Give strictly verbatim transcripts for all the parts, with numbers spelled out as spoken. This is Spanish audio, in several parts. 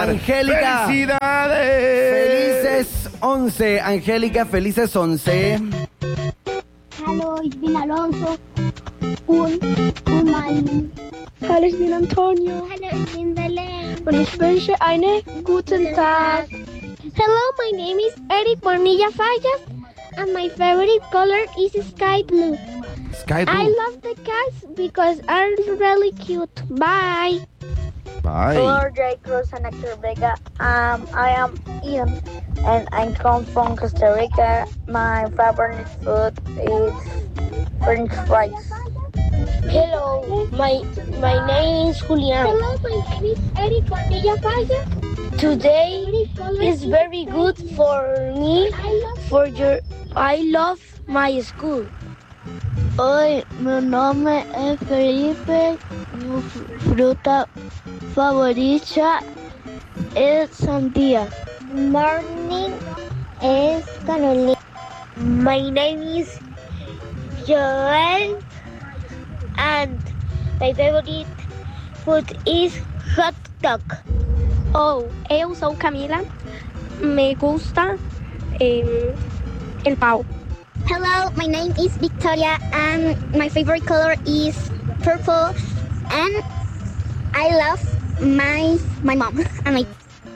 Angélica. ¡Felicidades! Felices once. Angélica, felices once. Hallo, ich bin Alonso. Und, und mein... Hallo, ich bin Antonio. Hallo, ich bin Belén. Und ich wünsche einen guten Tag. Hello, my name is Eric Bonilla Fallas. And my favorite color is sky blue. Sky I Blue. love the cats because are really cute. Bye. Bye. Hello, J. Cruz and Hector Vega. Um, I am Ian, and I come from Costa Rica. My favorite food is French fries. Hello, my my name is Julian. Hello, my name is Eric Bonilla Fallas. Today is very good for me. For your, I love my school. Hoy mi nombre es Felipe. Mi fruta favorita es sandía. Morning is Carolina. My name is Joel, and my favorite food is hot dog. Oh, eu sou Camila. Me gusta eh, el pavo. Hello, my name is Victoria and my favorite color is purple and I love my my mom and my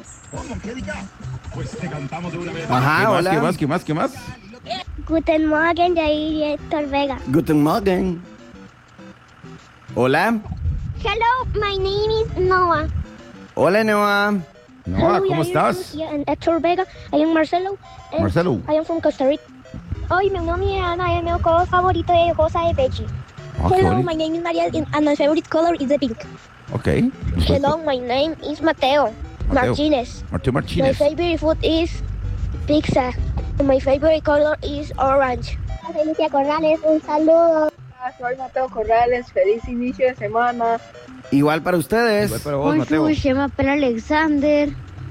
Ajá, ¿Qué más, hola. qué más, qué más, qué más? Guten Morgen, Jair Héctor Vega. Guten Morgen. Hola. Hello, my name is Noah. Hola, Noah. Noah, Hello, ¿cómo Jair estás? Lucia and Héctor Vega. I am Marcelo. and Marcelo. I am from Costa Rica. Oi, meu nome é Ana e meu color favorito é rosa e verde. Ah, qué Hello, bonito. my name is Maria and my favorite color is the pink. Ok. Hello, my name is Mateo, Mateo. Martinez. Martín My Martínez. favorite food is pizza. My favorite color is orange. Felicia Corrales, un saludo. Soy Mateo Corrales, feliz inicio de semana. Igual para ustedes. Igual para vos, Mateo. je m'appelle Alexander.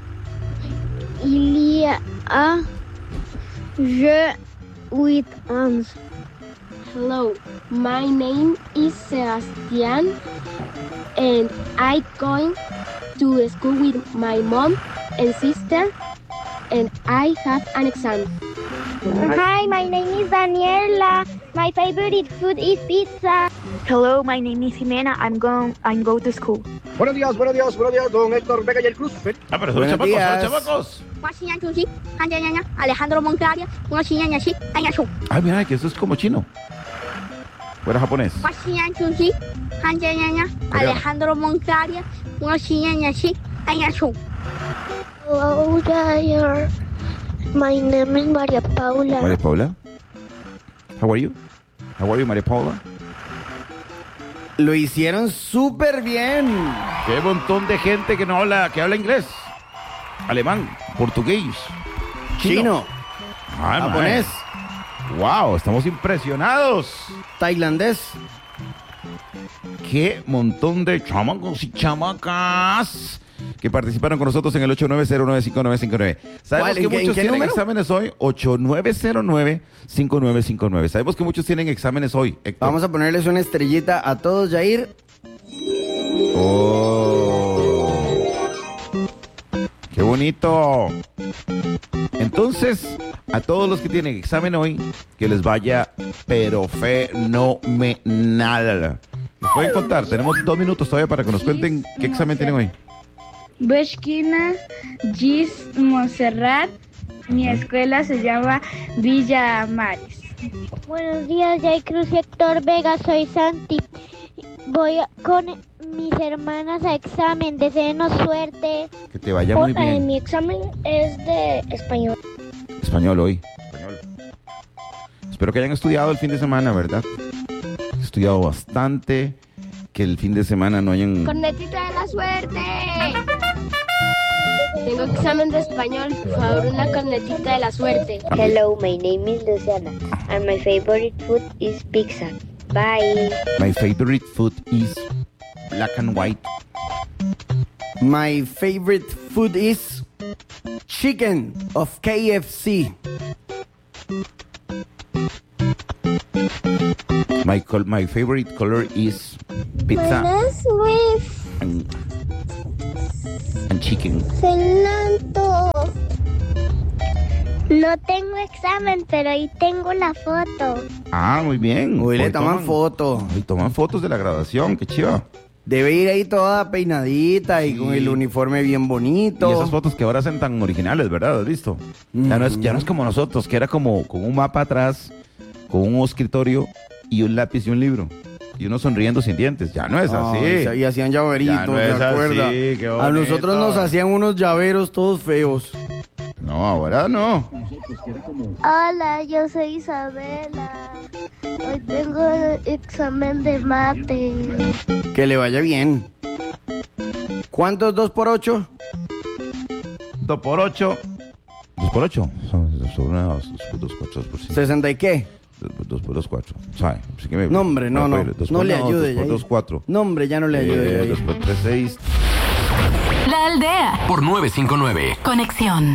Il y a je huit ans. Hello, my name is Sebastian, and I going to school with my mom and sister, and I have an exam. Hi, my name is Daniela. My favorite food is pizza. Hello, my name is Jimena. I'm going. I'm go to school. Buenos días, buenos días, buenos días, don Héctor Vega y el Cruz. Ah, pero son Buenos chamacos, días. son chamacos. Alejandro Moncaria, una chiñaña chic, ayachu. Ay, mira, que eso es como chino. Fuera japonés. Alejandro Moncaria, una chiñaña chic, ayachu. Hello, Jair. My name is Maria Paula. María Paula. How are you? How are you, María Paula? Lo hicieron súper bien. Qué montón de gente que no habla, que habla inglés, alemán, portugués, Chino, Ay, japonés, man. Wow, estamos impresionados. tailandés. Qué montón de chamacos y chamacas que participaron con nosotros en el ocho nueve cero nueve cinco nueve cinco nueve. Sabemos ¿Cuál? que ¿En qué- en muchos qué tienen número? exámenes hoy. ocho nueve cero nueve cinco nueve cinco nueve. Sabemos que muchos tienen exámenes hoy, Héctor. Vamos a ponerles una estrellita a todos, Jair. Oh. ¡Qué bonito! Entonces, a todos los que tienen examen hoy, que les vaya pero fenomenal. ¿Nos pueden contar? Tenemos dos minutos todavía para que nos cuenten qué examen tienen hoy. Beshkina Gis Monserrat. Mi escuela se llama Villa Mares. Buenos días, Jay Cruz y Héctor Vega, soy Santi. Voy a- con mis hermanas a examen, deseenos suerte. Que te vaya muy Hola, bien. mi examen es de español. Español hoy. Español. Espero que hayan estudiado el fin de semana, ¿verdad? Estudiado bastante. Que el fin de semana no hayan... Cornetita de la suerte. Tengo examen de español, por favor, una cornetita de la suerte. Hello, my name is Luciana, and my favorite food is pizza. Bye. My favorite food is black and white. My favorite food is chicken of K F C. My col- my favorite color is pizza. Buenas, Luis. And And chicken. Fernando. No tengo examen, pero ahí tengo la foto. Ah, muy bien. Hoy le Hoy toman foto. Hoy toman fotos de la graduación, qué chiva. Debe ir ahí toda peinadita y Sí. con el uniforme bien bonito. Y esas fotos que ahora hacen tan originales, ¿verdad? ¿Has visto? Ya no es, ya no es como nosotros, que era como con un mapa atrás, con un escritorio y un lápiz y un libro. Y uno sonriendo sin dientes. Ya no es así. Ay, y hacían llaveritos, Ya no ¿se es acuerda? así, qué A nosotros bonito. nos hacían unos llaveros todos feos. No, ahora no. Hola, yo soy Isabela. Hoy tengo examen de mate. Que le vaya bien. ¿Cuánto es dos por ocho? Dos por ocho. Dos por ocho. Son dos por una, dos por dos, cuatro, dos por cinco. ¿sesenta y qué? Dos por dos por dos, cuatro. ¿Sabe? Así que me- No, hombre, no, no. Dos por No le uno, ayude. Dos por ya. dos, cuatro. No, hombre, ya no le ayude. Eh, ahí. Dos por tres, seis. La Aldea. Por nueve cinco nueve. Conexión.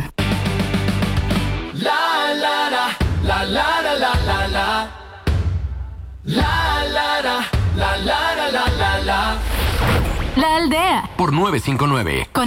La la la la la la la la la la la la la la la la la La Aldea. Por nueve cinco nueve.